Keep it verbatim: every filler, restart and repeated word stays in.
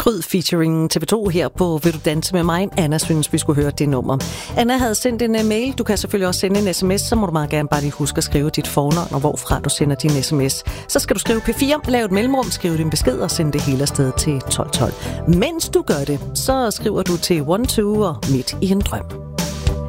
Kryd featuring T V to her på Vil du danse med mig? Anna synes, vi skulle høre det nummer. Anna havde sendt en mail. Du kan selvfølgelig også sende en sms, så må du meget gerne bare lige huske at skrive dit fornavn og hvorfra du sender din sms. Så skal du skrive P fire, lave et mellemrum, skrive din besked og sende det hele afsted til tolv tolv. Mens du gør det, så skriver du til one two og Midt i en drøm.